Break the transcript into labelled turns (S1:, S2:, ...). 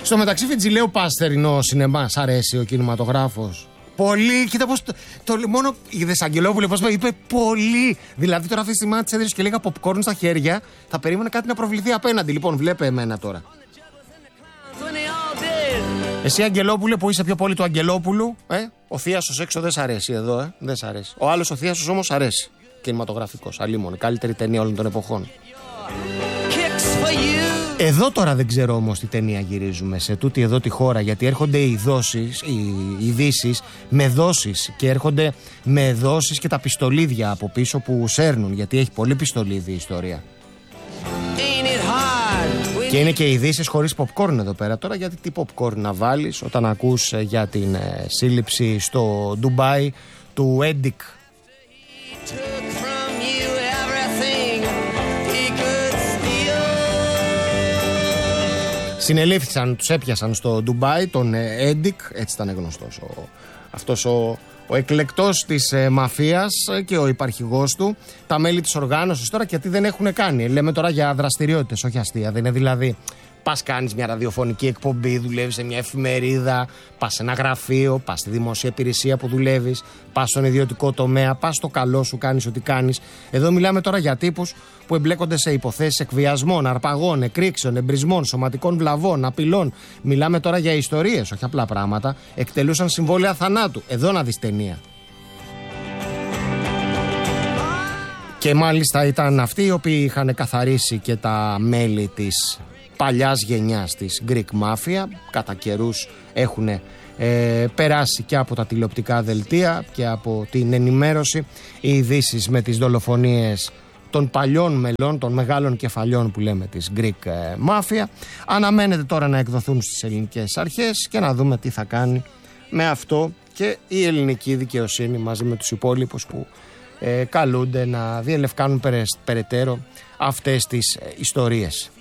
S1: Στο μεταξύ, Φιτζιλέου, πας θερινό σινεμά, σ' αρέσει ο κινηματογράφος? Πολύ, κοίτα πώς. Μόνο η Αγγελόπουλε, πώς είπε, πολύ. Δηλαδή, τώρα αυτή τη στιγμή τη έδωσε και λίγα popcorn στα χέρια, θα περίμενε κάτι να προβληθεί απέναντι. Λοιπόν, βλέπε εμένα τώρα. Εσύ, Αγγελόπουλε, που είσαι πιο πολύ του Αγγελόπουλου, ο Θίασος έξω δεν σ' αρέσει εδώ, δεν σ' αρέσει. Ο άλλος ο Θίασος όμως αρέσει. Κινηματογραφικός, αλίμονο, καλύτερη ταινία όλων των εποχών. Εδώ τώρα δεν ξέρω όμως τι ταινία γυρίζουμε, σε τούτη εδώ τη χώρα, γιατί έρχονται οι ειδήσεις με δόσεις και έρχονται με δόσεις και τα πιστολίδια από πίσω που σέρνουν, γιατί έχει πολύ πιστολίδι η ιστορία. Και είναι και ειδήσεις χωρίς popcorn εδώ πέρα τώρα, γιατί τι popcorn να βάλεις όταν ακούς για την σύλληψη στο Ντουμπάι του Έντικ. Συνελήφθησαν, τους έπιασαν στο Ντουμπάι τον Έντικ, έτσι ήταν γνωστός αυτός ο εκλεκτός της μαφίας και ο υπαρχηγός του, τα μέλη της οργάνωσης τώρα, γιατί δεν έχουν κάνει. Λέμε τώρα για δραστηριότητες, όχι αστεία. Δεν είναι δηλαδή πας κάνεις μια ραδιοφωνική εκπομπή, δουλεύεις σε μια εφημερίδα, πας σε ένα γραφείο, πας στη δημόσια υπηρεσία που δουλεύεις, πας στον ιδιωτικό τομέα, πας στο καλό σου, κάνεις ό,τι κάνεις. Εδώ μιλάμε τώρα για τύπους που εμπλέκονται σε υποθέσεις εκβιασμών, αρπαγών, εκρήξεων, εμπρισμών, σωματικών βλαβών, απειλών. Μιλάμε τώρα για ιστορίες, όχι απλά πράγματα. Εκτελούσαν συμβόλαια θανάτου. Εδώ να δεις ταινία. Και μάλιστα ήταν αυτοί οι οποίοι είχαν καθαρίσει και τα μέλη της παλιάς γενιάς της Greek Mafia. Κατά καιρούς έχουν περάσει και από τα τηλεοπτικά δελτία και από την ενημέρωση οι ειδήσεις με τις δολοφονίες των παλιών μελών, των μεγάλων κεφαλιών που λέμε της Greek Mafia. Αναμένεται τώρα να εκδοθούν στις ελληνικές αρχές και να δούμε τι θα κάνει με αυτό και η ελληνική δικαιοσύνη μαζί με τους υπόλοιπους που καλούνται να διελευκάνουν περαιτέρω αυτές τις ιστορίες.